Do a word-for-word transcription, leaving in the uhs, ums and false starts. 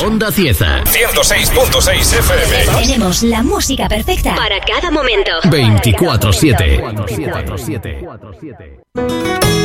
Onda Cieza. ciento seis punto seis F M. Tenemos la música perfecta para cada momento. veinticuatro siete.